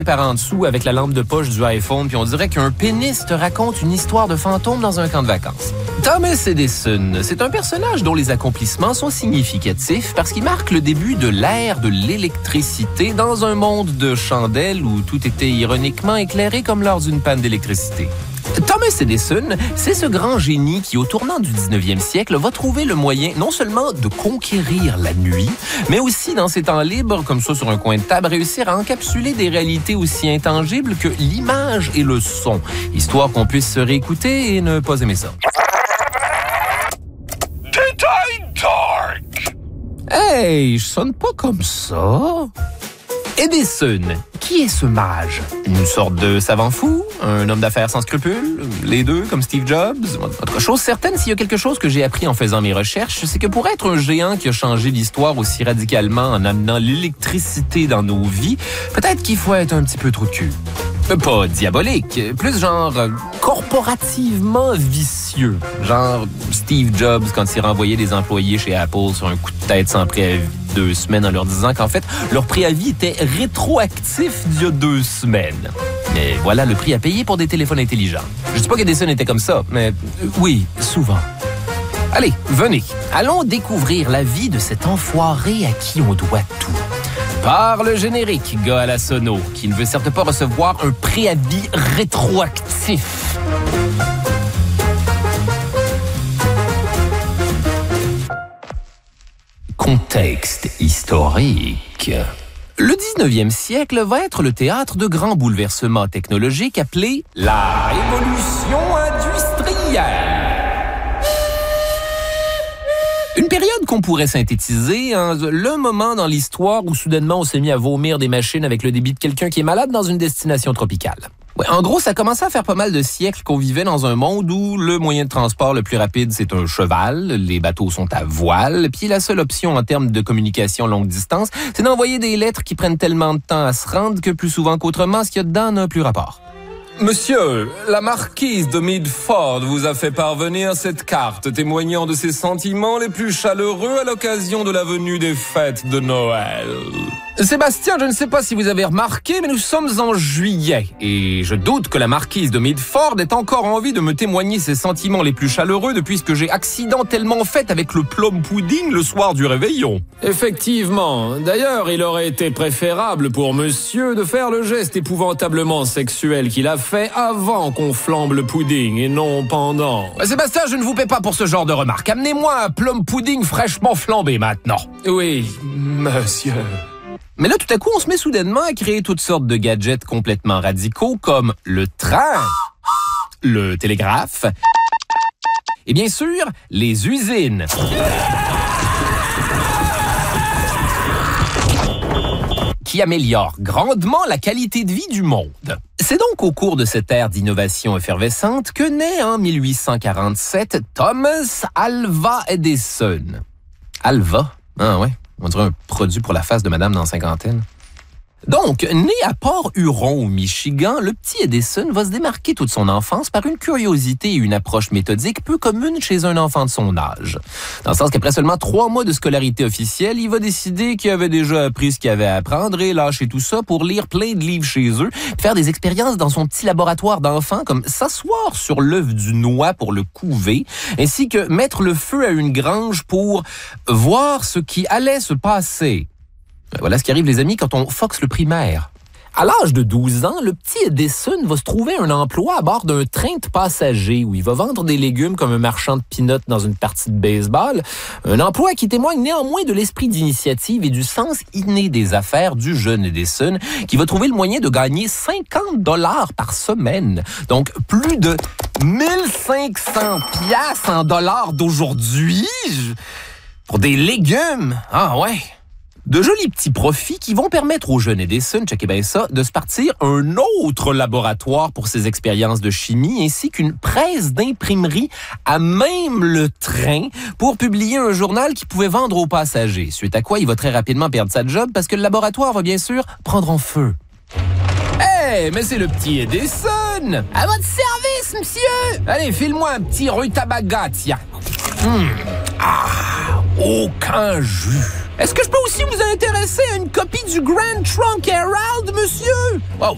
par en dessous avec la lampe de poche du iPhone, puis on dirait qu'un pénis te raconte une histoire de fantôme dans un camp de vacances. Thomas Edison, c'est un personnage dont les accomplissements sont significatifs parce qu'il marque le début de l'ère de l'électricité dans un monde de chandelles où tout était ironiquement éclairé comme lors d'une panne d'électricité. Thomas Edison, c'est ce grand génie qui, au tournant du 19e siècle, va trouver le moyen non seulement de conquérir la nuit, mais aussi, dans ses temps libres, comme ça sur un coin de table, réussir à encapsuler des réalités aussi intangibles que l'image et le son, histoire qu'on puisse se réécouter et ne pas aimer ça. Dark! Hey, je sonne pas comme ça. Edison, qui est ce mage? Une sorte de savant fou? Un homme d'affaires sans scrupules? Les deux, comme Steve Jobs? Autre chose certaine, s'il y a quelque chose que j'ai appris en faisant mes recherches, c'est que pour être un géant qui a changé l'histoire aussi radicalement en amenant l'électricité dans nos vies, peut-être qu'il faut être un petit peu trop de cul. Pas diabolique, plus genre corporativement vicieux. Genre Steve Jobs quand il renvoyait des employés chez Apple sur un coup de tête sans préavis 2 semaines en leur disant qu'en fait, leur préavis était rétroactif d'il y a 2 semaines. Mais voilà le prix à payer pour des téléphones intelligents. Je dis pas qu'Edison était comme ça, mais oui, souvent. Allez, venez, allons découvrir la vie de cet enfoiré à qui on doit tout. Par le générique, gars à la sono, qui ne veut certes pas recevoir un préavis rétroactif. Contexte historique. Le 19e siècle va être le théâtre de grands bouleversements technologiques appelés la révolution industrielle. Une période qu'on pourrait synthétiser en le moment dans l'histoire où soudainement on s'est mis à vomir des machines avec le débit de quelqu'un qui est malade dans une destination tropicale. Ouais, en gros, ça commençait à faire pas mal de siècles qu'on vivait dans un monde où le moyen de transport le plus rapide, c'est un cheval, les bateaux sont à voile, puis la seule option en termes de communication longue distance, c'est d'envoyer des lettres qui prennent tellement de temps à se rendre que plus souvent qu'autrement, ce qu'il y a dedans n'a plus rapport. Monsieur, la marquise de Midford vous a fait parvenir cette carte témoignant de ses sentiments les plus chaleureux à l'occasion de la venue des fêtes de Noël. Sébastien, je ne sais pas si vous avez remarqué, mais nous sommes en juillet et je doute que la marquise de Midford ait encore envie de me témoigner ses sentiments les plus chaleureux depuis ce que j'ai accidentellement fait avec le plum pudding le soir du réveillon. Effectivement. D'ailleurs, il aurait été préférable pour monsieur de faire le geste épouvantablement sexuel qu'il a fait avant qu'on flambe le pudding et non pendant. Sébastien, je ne vous paie pas pour ce genre de remarques. Amenez-moi un plum pudding fraîchement flambé maintenant. Oui, monsieur. Mais là, tout à coup, on se met soudainement à créer toutes sortes de gadgets complètement radicaux comme le train, le télégraphe et bien sûr, les usines. Qui améliore grandement la qualité de vie du monde. C'est donc au cours de cette ère d'innovation effervescente que naît en 1847 Thomas Alva Edison. Alva? Ah ouais, on dirait un produit pour la face de madame dans la cinquantaine. Donc, né à Port-Huron, au Michigan, le petit Edison va se démarquer toute son enfance par une curiosité et une approche méthodique peu commune chez un enfant de son âge. Dans le sens qu'après seulement 3 mois de scolarité officielle, il va décider qu'il avait déjà appris ce qu'il avait à apprendre et lâcher tout ça pour lire plein de livres chez eux, faire des expériences dans son petit laboratoire d'enfant comme s'asseoir sur l'œuf du noix pour le couver, ainsi que mettre le feu à une grange pour voir ce qui allait se passer. Voilà ce qui arrive, les amis, quand on foxe le primaire. À l'âge de 12 ans, le petit Edison va se trouver un emploi à bord d'un train de passagers où il va vendre des légumes comme un marchand de peanuts dans une partie de baseball. Un emploi qui témoigne néanmoins de l'esprit d'initiative et du sens inné des affaires du jeune Edison qui va trouver le moyen de gagner 50 $ par semaine. Donc, plus de 1500 piastres en dollars d'aujourd'hui pour des légumes. Ah ouais! De jolis petits profits qui vont permettre au jeune Edison, checkez bien ça, de se partir un autre laboratoire pour ses expériences de chimie ainsi qu'une presse d'imprimerie à même le train pour publier un journal qu'il pouvait vendre aux passagers. Suite à quoi, il va très rapidement perdre sa job parce que le laboratoire va bien sûr prendre en feu. Hey, mais c'est le petit Edison! À votre service, monsieur! Allez, file-moi un petit rutabaga, tiens. Aucun jus. Est-ce que je peux aussi vous intéresser à une copie du Grand Trunk Herald, monsieur? Oh,